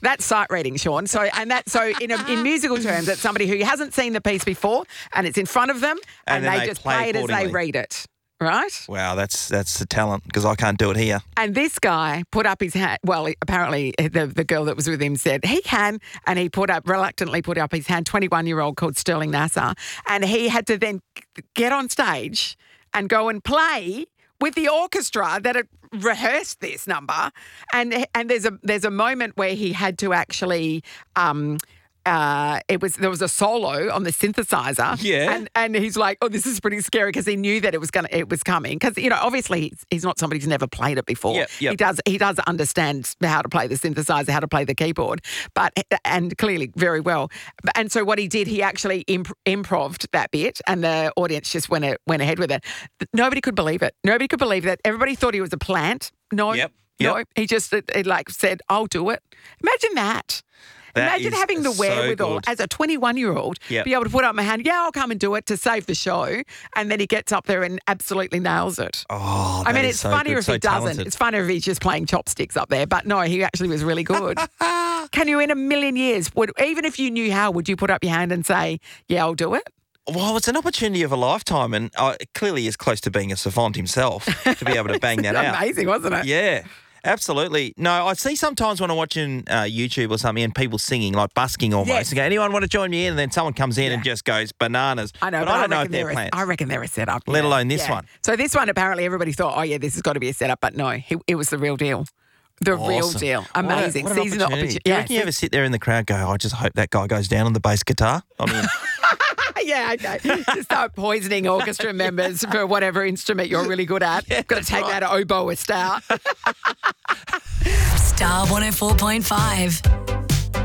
That's sight reading, Sean. So in musical terms, that's somebody who hasn't seen the piece before and it's in front of them and then they just play it as they read it. Right? Wow, that's the talent because I can't do it here. And this guy put up his hand. Well, apparently the girl that was with him said he can, and he reluctantly put up his hand. 21-year-old called Sterling Nasser, and he had to then get on stage and go and play with the orchestra that had rehearsed this number. And there's a moment where he had to actually. There was a solo on the synthesizer. Yeah. And he's like, oh, this is pretty scary because he knew that it was coming. Because, obviously he's not somebody who's never played it before. Yep. He does understand how to play the synthesizer, how to play the keyboard, and clearly very well. And so what he did, he actually improved that bit and the audience just went ahead with it. Nobody could believe it. Nobody could believe that. Everybody thought he was a plant. No. Yep. No. He just said, I'll do it. Imagine that. Imagine having the wherewithal as a 21-year-old be able to put up my hand, I'll come and do it to save the show, and then he gets up there and absolutely nails it. Oh, I mean, it's funnier if he doesn't. It's funnier if he's just playing chopsticks up there, but no, he actually was really good. Can you, in a million years, even if you knew how, would you put up your hand and say, I'll do it? Well, it's an opportunity of a lifetime, and clearly is close to being a savant himself to be able to bang that out. Amazing, wasn't it? Yeah. Absolutely. No, I see sometimes when I'm watching YouTube or something and people singing, like busking almost, and go, anyone want to join me in? And then someone comes in and just goes bananas. I know, but I don't know if they're plants. I reckon they're a setup. Let alone this one. So this one, apparently everybody thought, this has got to be a setup, but no, it was the real deal. Real deal. Amazing. What an opportunity. Do you reckon you ever sit there in the crowd go, I just hope that guy goes down on the bass guitar? I mean... Yeah, okay. Just start poisoning orchestra members for whatever instrument you're really good at. Got to take that oboist out. Star 104.5.